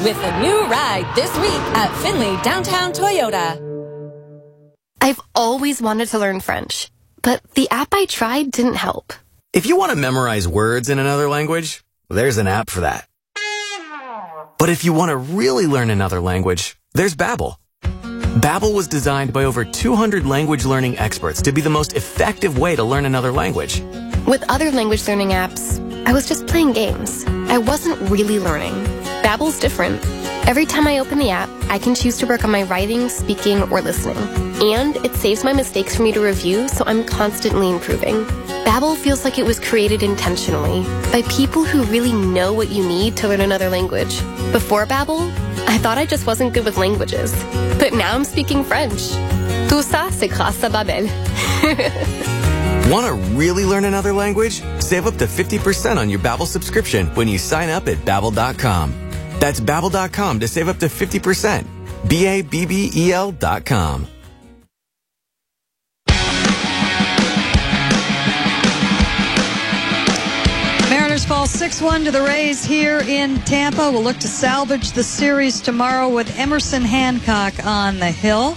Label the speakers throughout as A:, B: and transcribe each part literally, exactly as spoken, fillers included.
A: with a new ride this week at Findlay Downtown Toyota.
B: I've always wanted to learn French, but the app I tried didn't help.
C: If you want to memorize words in another language, there's an app for that. But if you want to really learn another language, there's Babbel. Babbel was designed by over two hundred language learning experts to be the most effective way to learn another language.
B: With other language learning apps, I was just playing games. I wasn't really learning. Babbel's different. Every time I open the app, I can choose to work on my writing, speaking, or listening. And it saves my mistakes for me to review, so I'm constantly improving. Babbel feels like it was created intentionally by people who really know what you need to learn another language. Before Babbel, I thought I just wasn't good with languages. But now I'm speaking French. Tout ça, c'est grâce à Babbel.
C: Want to really learn another language? Save up to fifty percent on your Babbel subscription when you sign up at Babbel dot com. That's Babbel dot com to save up to fifty percent. B A B B E L dot com.
D: Mariners fall six one to the Rays here in Tampa. We'll look to salvage the series tomorrow with Emerson Hancock on the hill.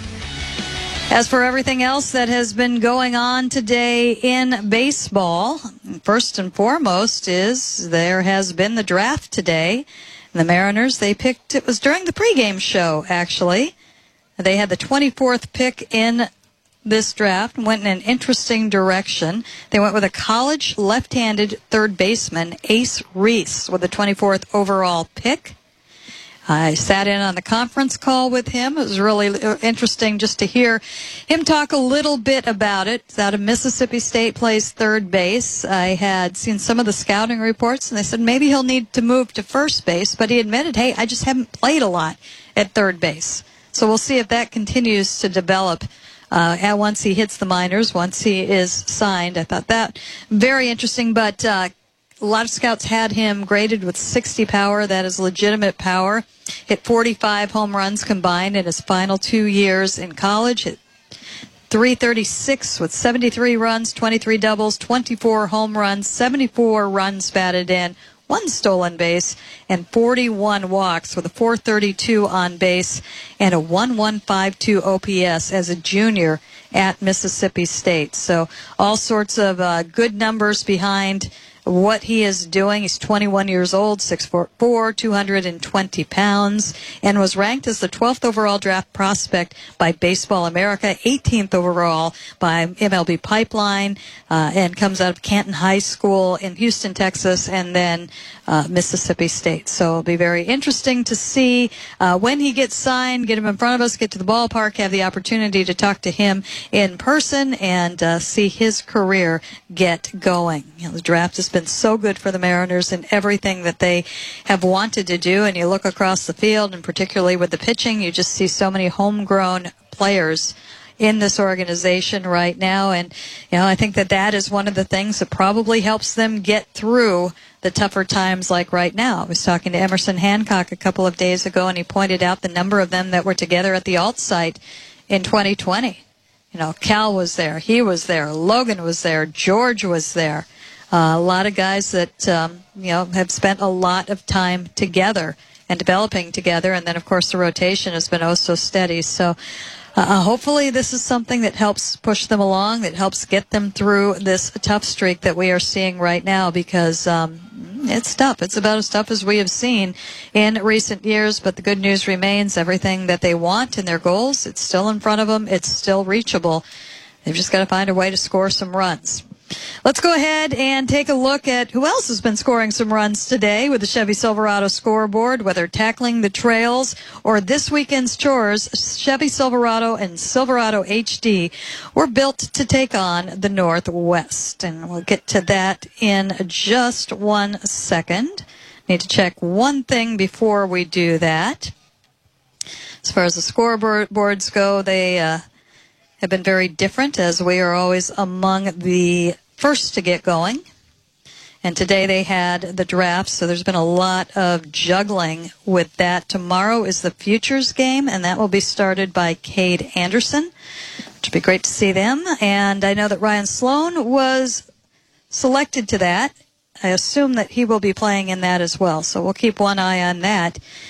D: As for everything else that has been going on today in baseball, first and foremost is there has been the draft today. The Mariners, they picked, it was during the pregame show, actually. They had the twenty-fourth pick in this draft and went in an interesting direction. They went with a college left-handed third baseman, Ace Reese, with the twenty-fourth overall pick. I sat in on the conference call with him. It was really interesting just to hear him talk a little bit about it. He's out of Mississippi State, plays third base. I had seen some of the scouting reports, and they said maybe he'll need to move to first base, but he admitted, hey, I just haven't played a lot at third base. So we'll see if that continues to develop uh, at once he hits the minors, once he is signed. I thought that very interesting, but uh, a lot of scouts had him graded with sixty power. That is legitimate power. Hit forty-five home runs combined in his final two years in college. Hit three thirty-six with seventy-three runs, twenty-three doubles, twenty-four home runs, seventy-four runs batted in, one stolen base, and forty-one walks with a four thirty-two on base and a one one five two O P S as a junior at Mississippi State. So all sorts of uh, good numbers behind what he is doing. He's twenty-one years old, six foot four, two hundred twenty pounds, and was ranked as the twelfth overall draft prospect by Baseball America, eighteenth overall by M L B Pipeline, uh, and comes out of Canton High School in Houston, Texas, and then uh, Mississippi State. So it'll be very interesting to see uh, when he gets signed, get him in front of us, get to the ballpark, have the opportunity to talk to him in person, and uh, see his career get going. You know, the draft is been so good for the Mariners in everything that they have wanted to do, and you look across the field, and particularly with the pitching, you just see so many homegrown players in this organization right now, and you know, I think that that is one of the things that probably helps them get through the tougher times like right now. I was talking to Emerson Hancock a couple of days ago, and he pointed out the number of them that were together at the alt site in twenty twenty. You know, Cal was there, he was there, Logan was there, George was there. Uh, a lot of guys that, um, you know, have spent a lot of time together and developing together. And then, of course, the rotation has been oh so steady. So uh, hopefully this is something that helps push them along, that helps get them through this tough streak that we are seeing right now, because um, it's tough. It's about as tough as we have seen in recent years. But the good news remains, everything that they want and their goals, it's still in front of them. It's still reachable. They've just got to find a way to score some runs. Let's go ahead and take a look at who else has been scoring some runs today with the Chevy Silverado scoreboard, whether tackling the trails or this weekend's chores. Chevy Silverado and Silverado H D were built to take on the Northwest, and we'll get to that in just one second. Need to check one thing before we do that. As far as the scoreboards go, they uh, have been very different, as we are always among the first to get going. And today they had the draft, so there's been a lot of juggling with that. Tomorrow is the Futures game, and that will be started by Cade Anderson, which would be great to see them. And I know that Ryan Sloan was selected to that. I assume that he will be playing in that as well, so we'll keep one eye on that.